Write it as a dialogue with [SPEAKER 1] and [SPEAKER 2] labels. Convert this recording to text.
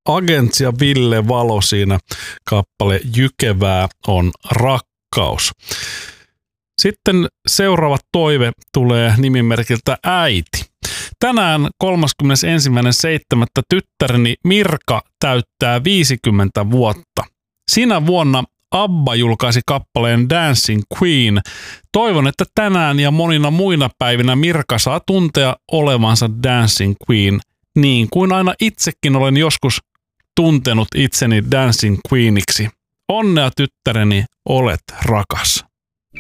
[SPEAKER 1] Agents ja Ville Valo siinä kappale Jykevää on rakkaus. Sitten seuraava toive tulee nimimerkiltä Äiti. Tänään 31.7. tyttäreni Mirka täyttää 50 vuotta. Sinä vuonna ABBA julkaisi kappaleen Dancing Queen. Toivon, että tänään ja monina muina päivinä Mirka saa tuntea olevansa Dancing Queen, niin kuin aina itsekin olen joskus tuntenut itseni Dancing Queeniksi. Onnea tyttäreni, olet rakas.